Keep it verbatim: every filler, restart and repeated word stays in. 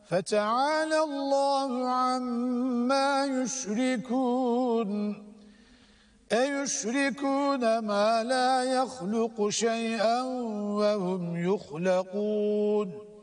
فتعالى الله عما يشركون أيشركون ما لا يخلق شيئا وهم يخلقون